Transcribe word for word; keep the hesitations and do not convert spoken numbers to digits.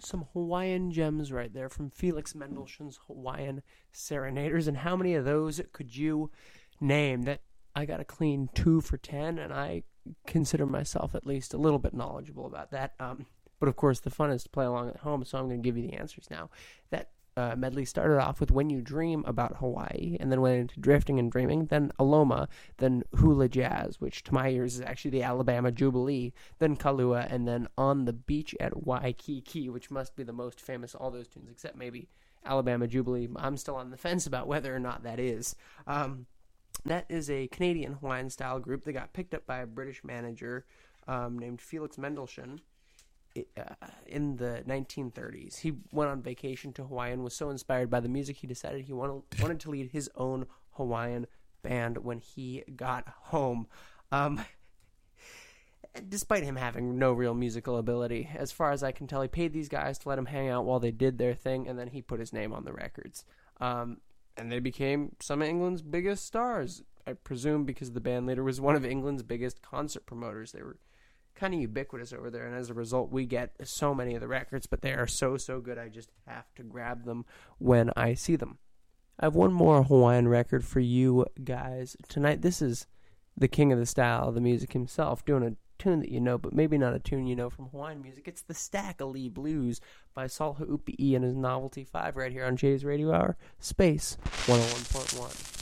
some Hawaiian gems right there from Felix Mendelssohn's Hawaiian Serenaders. And how many of those could you name? That I got a clean two for ten, and I consider myself at least a little bit knowledgeable about that. Um, but of course, the fun is to play along at home, so I'm going to give you the answers now. That uh, medley started off with When You Dream About Hawaii, and then went into Drifting and Dreaming, then Aloma, then Hula Jazz, which to my ears is actually the Alabama Jubilee, then Kalua, and then On the Beach at Waikiki, which must be the most famous of all those tunes, except maybe Alabama Jubilee. I'm still on the fence about whether or not that is. Um, that is a Canadian Hawaiian-style group that got picked up by a British manager um, named Felix Mendelssohn uh, in the nineteen thirties. He went on vacation to Hawaii and was so inspired by the music he decided he wanted, wanted to lead his own Hawaiian band when he got home. Um, despite him having no real musical ability, as far as I can tell, he paid these guys to let him hang out while they did their thing, and then he put his name on the records. Um, and they became some of England's biggest stars, I presume because the band leader was one of England's biggest concert promoters. They were kind of ubiquitous over there, and as a result, we get so many of the records, but they are so, so good, I just have to grab them when I see them. I have one more Hawaiian record for you guys tonight. This is the king of the style of the music himself, doing a tune that you know, but maybe not a tune you know from Hawaiian music. It's the Stack-a-Lee Blues by Saul Haupi'i and his Novelty five right here on Jay's Radio Hour, Space one oh one point one.